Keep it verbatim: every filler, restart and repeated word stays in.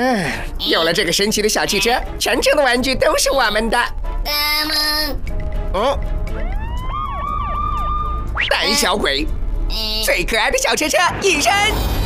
嗯，有了这个神奇的小汽车，全城的玩具都是我们的。嗯，胆小鬼，最可爱的小车车隐身。